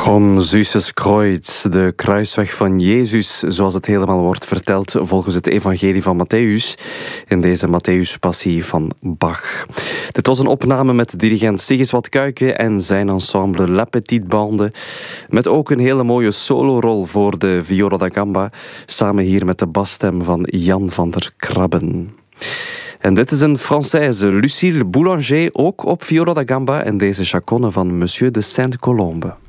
Om Süßes Kreuz, de kruisweg van Jezus, zoals het helemaal wordt verteld volgens het evangelie van Matthäus, in deze Matthäus-passie van Bach. Dit was een opname met dirigent Sigiswald Kuijken en zijn ensemble La Petite Bande, met ook een hele mooie solorol voor de viola da gamba, samen hier met de basstem van Jan van der Krabben. En dit is een Française, Lucille Boulanger, ook op viola da gamba, en deze chaconne van Monsieur de Sainte-Colombe.